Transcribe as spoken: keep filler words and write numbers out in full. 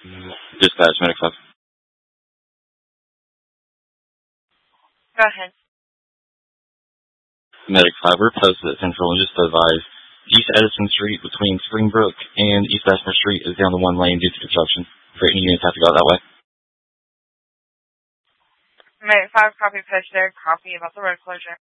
Dispatch, Medic five. Go ahead. Medic five, we're posted at Central and just to advise, East Edison Street between Springbrook and East Bessemer Street is down to one lane due to construction. Freight units have to go that way. Medic five, copy push there, copy about the road closure.